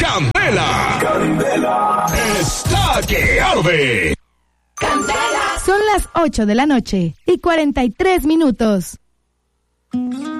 Candela. Candela está que arde. Son las 8 de la noche y 43 minutos.